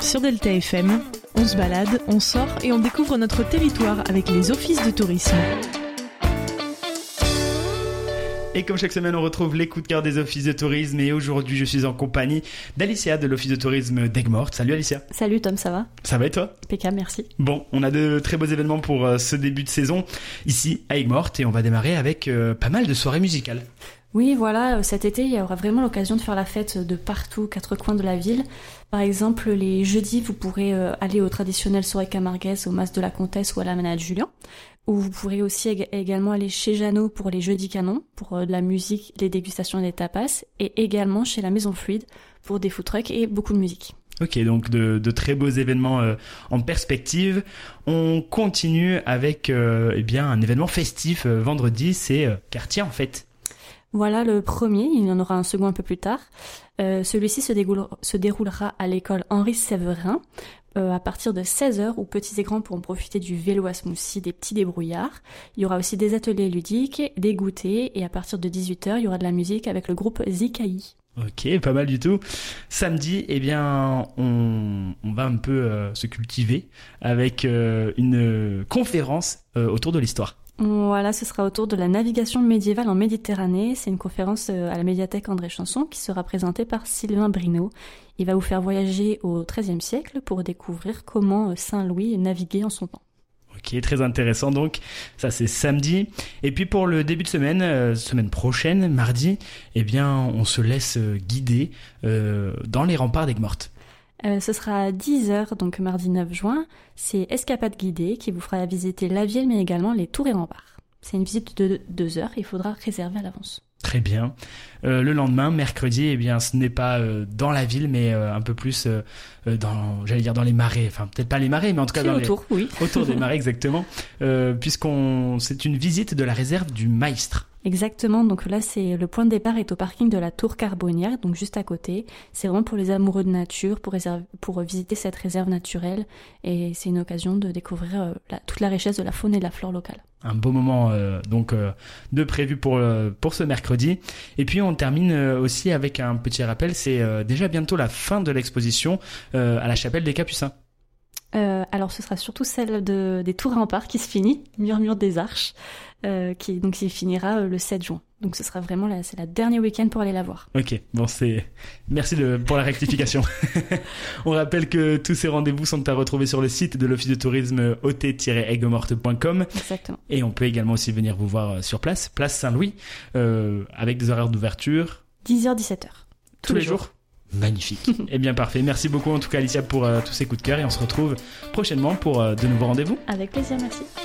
Sur Delta FM, on se balade, on sort et on découvre notre territoire avec les offices de tourisme. Et comme chaque semaine, on retrouve les coups de cœur des offices de tourisme. Et aujourd'hui, je suis en compagnie d'Alicia de l'office de tourisme d'Aigues-Mortes. Salut Alicia. Salut Tom, ça va ? Ça va et toi ? Impeccable, merci. Bon, on a de très beaux événements pour ce début de saison ici à Aigues-Mortes. Et on va démarrer avec pas mal de soirées musicales. Oui, voilà, cet été, il y aura vraiment l'occasion de faire la fête de partout, quatre coins de la ville. Par exemple, les jeudis, vous pourrez aller aux traditionnelles soirées camarguaises, au Mas de la Comtesse ou à la Manade Julien. Ou vous pourrez aussi également aller chez Jeannot pour les jeudis canons, pour de la musique, les dégustations et les tapas. Et également chez la Maison Fluide pour des food trucks et beaucoup de musique. Ok, donc de très beaux événements en perspective. On continue avec un événement festif vendredi, c'est Quartier en fête. Voilà le premier, il y en aura un second un peu plus tard. Celui-ci se déroulera à l'école Henri Séverin à partir de 16h où petits et grands pourront profiter du vélo à smoothie, des petits débrouillards. Il y aura aussi des ateliers ludiques, des goûters et à partir de 18h, il y aura de la musique avec le groupe Zikai. Ok, pas mal du tout. Samedi, on va un peu se cultiver avec une conférence autour de l'histoire. Voilà, ce sera autour de la navigation médiévale en Méditerranée. C'est une conférence à la médiathèque André Chanson qui sera présentée par Sylvain Brineau. Il va vous faire voyager au XIIIe siècle pour découvrir comment Saint-Louis naviguait en son temps. Ok, très intéressant donc. Ça, c'est samedi. Et puis pour le début de semaine prochaine, mardi, on se laisse guider dans les remparts d'Aigues-Mortes. Ce sera à 10h, donc mardi 9 juin. C'est Escapade guidée qui vous fera visiter la ville, mais également les tours et remparts. C'est une visite de 2 heures, il faudra réserver à l'avance. Très bien. Le lendemain, mercredi, ce n'est pas dans la ville, mais un peu plus dans les marais. Enfin, peut-être pas les marais, mais en tout cas autour des marais, exactement. C'est une visite de la réserve du Maistre. Exactement, donc là le point de départ est au parking de la Tour Carbonnière, donc juste à côté. C'est vraiment pour les amoureux de nature, pour visiter cette réserve naturelle, et c'est une occasion de découvrir toute la richesse de la faune et de la flore locale. Un beau moment de prévu pour ce mercredi. Et puis on termine aussi avec un petit rappel, c'est déjà bientôt la fin de l'exposition à la chapelle des Capucins. Alors ce sera surtout celle des tours et remparts qui se finit, Murmure des Arches, qui finira le 7 juin. Donc ce sera vraiment c'est la dernier week-end pour aller la voir. Ok, bon merci pour la rectification. On rappelle que tous ces rendez-vous sont à retrouver sur le site de l'office de tourisme ot-aiguesmortes.com. Exactement. Et on peut également aussi venir vous voir sur place Saint-Louis, avec des horaires d'ouverture 10h-17h. Tous les jours. Magnifique. Parfait. Merci beaucoup en tout cas Alicia pour tous ces coups de cœur et on se retrouve prochainement pour de nouveaux rendez-vous. Avec plaisir, merci.